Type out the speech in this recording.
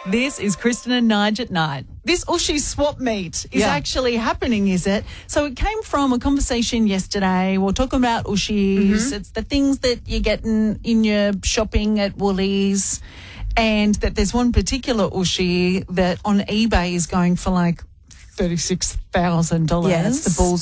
This is Kristen and Nige at night. This Ushy swap meet is actually happening, is it? So it came from a conversation yesterday. We're talking about Ushis. It's the things that you get in your shopping at Woolies, and that there's one particular Ushi that on eBay is going for like $36,000. Yeah, it's the Bulls